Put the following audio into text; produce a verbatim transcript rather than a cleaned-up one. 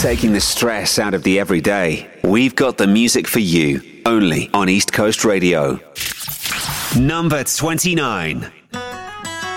taking the stress out of the everyday. We've got the music for you, only on East Coast Radio. Number twenty-nine.